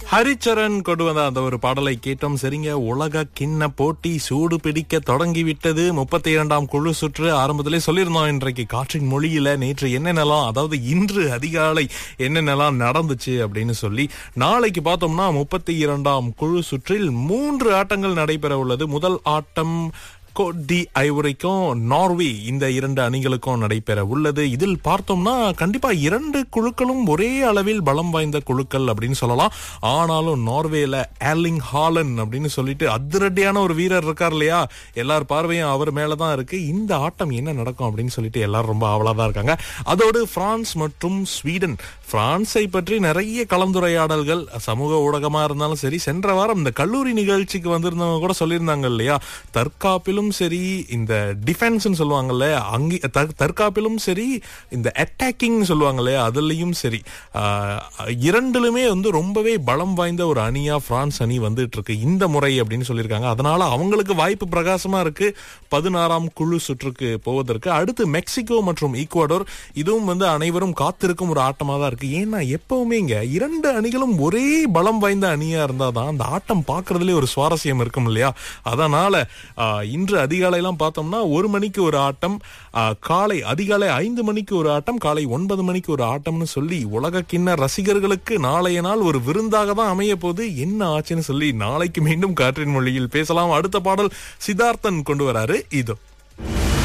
ஹரிச்சரன் கொண்டு வந்த அந்த ஒரு பாடலை கேட்டோம். சரிங்க, உலக கிண்ண போட்டி சூடு பிடிக்க தொடங்கிவிட்டது. 32ஆம் குழு சுற்று ஆரம்பத்திலே சொல்லியிருந்தோம். இன்றைக்கு காற்றின் மொழியில நேற்று என்னென்னலாம், அதாவது இன்று அதிகாலை என்னென்னலாம் நடந்துச்சு அப்படின்னு சொல்லி. நாளைக்கு பார்த்தோம்னா 32ஆம் குழு சுற்றில் 3 ஆட்டங்கள் நடைபெற உள்ளது. முதல் ஆட்டம் கோட் டி ஐவரிக்கும் நார்வே, இந்த 2 அணிகளுக்கும் நடைபெற உள்ளது. இதில் பார்த்தோம்னா கண்டிப்பா 2 குழுக்களும் ஒரே அளவில் பலம் வாய்ந்த குழுக்கள் அப்படின்னு சொல்லலாம். ஆனாலும் நார்வேல ஏர்லிங் ஹாலண்ட் அப்படின்னு சொல்லிட்டு அதிரடியான ஒரு வீரர் இருக்கார் இல்லையா, எல்லார் பார்வையும் அவர் மேலதான் இருக்கு. இந்த ஆட்டம் என்ன நடக்கும் அப்படின்னு சொல்லிட்டு எல்லாரும் ரொம்ப ஆவலாதான் இருக்காங்க. அதோடு பிரான்ஸ் மற்றும் ஸ்வீடன். பிரான்ஸை பற்றி நிறைய கலந்துரையாடல்கள் சமூக ஊடகமா இருந்தாலும் சரி, சென்ற வாரம் இந்த கல்லூரி நிகழ்ச்சிக்கு வந்திருந்தவங்க கூட சொல்லியிருந்தாங்க இல்லையா, தற்காப்பிலும் சரி, இந்த டிஃபென்ஸ் சொல்லுவாங்கல்ல, தற்காப்பிலும் சரி, இந்த அட்டாக்கிங் சொல்லுவாங்க இல்லையா, அதுலயும் சரி, இரண்டிலுமே ரொம்பவே பலம் வாய்ந்த ஒரு அணியா பிரான்ஸ் அணி வந்துட்டு இருக்கு இந்த முறை அப்படின்னு சொல்லியிருக்காங்க. அதனால அவங்களுக்கு வாய்ப்பு பிரகாசமா இருக்கு 16ஆம் குழு சுற்றுக்கு போவதற்கு. அடுத்து மெக்சிகோ மற்றும் ஈக்குவடோர். இதுவும் அனைவரும் காத்திருக்கும் ஒரு ஆட்டமா தான் இருக்கு. ஏன்னா எப்பவுமே இங்க 2 அணிகளும் ஒரே பலம் வாய்ந்த அணியா இருந்தாதான் அந்த ஆட்டம் பார்க்கறதுல ஒரு சுவாரஸ்யம் இருக்கும் இல்லையா. அதனால இன்று அதிகாலையெல்லாம் பார்த்தோம்னா 1 மணிக்கு ஒரு ஆட்டம், காலை அதிகாலை 5 மணிக்கு ஒரு ஆட்டம், காலை 9 மணிக்கு ஒரு ஆட்டம்னு சொல்லி உலக கிண்ண ரசிகர்களுக்கு நாளைய நாள் ஒரு விருந்தாக தான் அமைய போது. என்ன ஆச்சுன்னு சொல்லி நாளைக்கு மீண்டும் காற்றின் மொழியில் பேசலாம். அடுத்த பாடல் சித்தார்த்தன் கொண்டு வராரு, இதோ.